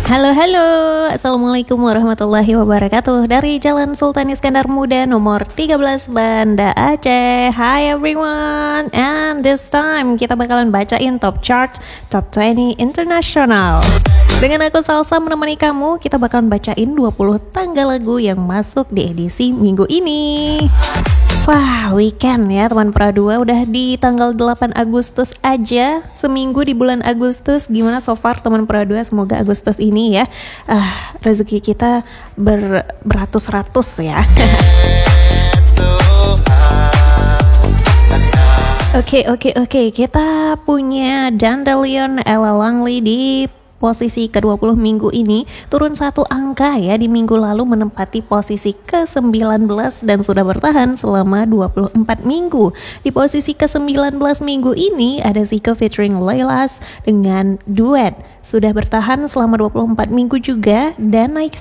Halo, halo. Assalamualaikum warahmatullahi wabarakatuh. Dari Jalan Sultan Iskandar Muda nomor 13 Banda Aceh. Hi everyone. And this time kita bakalan bacain top chart Top 20 International. Dengan aku Salsa menemani kamu, kita bakalan bacain 20 tanggal lagu yang masuk di edisi minggu ini. Wah, weekend ya teman Pradua, udah di tanggal 8 Agustus aja, seminggu di bulan Agustus. Gimana so far teman Pradua? Semoga Agustus ini ya rezeki kita beratus-ratus ya. Oke, kita punya Dandelion Ella Langley di posisi ke-20 minggu ini, turun satu angka ya, di minggu lalu menempati posisi ke-19 dan sudah bertahan selama 24 minggu. Di posisi ke-19 minggu ini ada Zico featuring Leilas dengan duet, sudah bertahan selama 24 minggu juga dan naik